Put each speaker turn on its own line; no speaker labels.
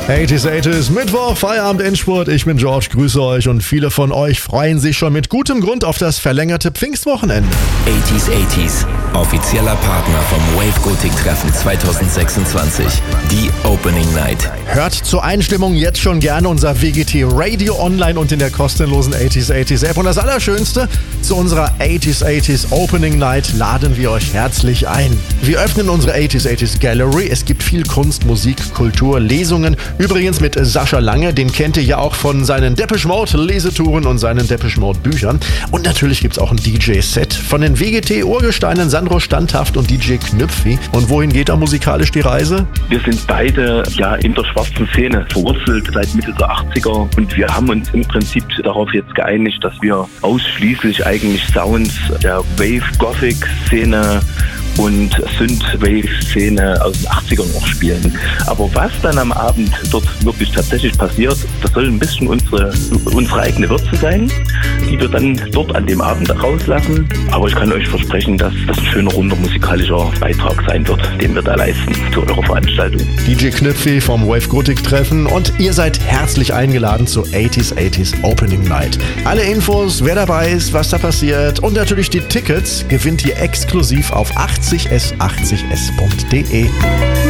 80s, Mittwoch, Feierabend, Endspurt. Ich bin George, grüße euch und viele von euch freuen sich schon mit gutem Grund auf das verlängerte Pfingstwochenende.
80s, offizieller Partner vom Wave Gothic Treffen 2026, die Opening Night.
Hört zur Einstimmung jetzt schon gerne unser WGT Radio online und in der kostenlosen 80s App. Und das Allerschönste, zu unserer 80s Opening Night laden wir euch herzlich ein. Wir öffnen unsere 80s Gallery. Es gibt viel Kunst, Musik, Kultur, Lesungen. Übrigens mit Sascha Lange, den kennt ihr ja auch von seinen Depeche Mode Lesetouren und seinen Depeche Mode Büchern. Und natürlich gibt's auch ein DJ-Set von den WGT-Urgesteinen Sandro Standhaft und DJ Knüpfi. Und wohin geht da musikalisch die Reise?
Wir sind beide in der schwarzen Szene verwurzelt seit Mitte der 80er und wir haben uns im Prinzip darauf jetzt geeinigt, dass wir ausschließlich eigentlich Sounds der Wave-Gothic-Szene und Synth-Wave-Szene aus den 80ern noch spielen. Aber was dann am Abend dort wirklich tatsächlich passiert, das soll ein bisschen unsere eigene Würze sein, die wir dann dort an dem Abend rauslassen. Aber ich kann euch versprechen, dass das ein schöner, runder musikalischer Beitrag sein wird, den wir da leisten zu eurer Veranstaltung.
DJ Knüpfi vom Wave Gothic Treffen und ihr seid herzlich eingeladen zur 80s Opening Night. Alle Infos, wer dabei ist, was da passiert und natürlich die Tickets gewinnt ihr exklusiv auf 80s80s.de.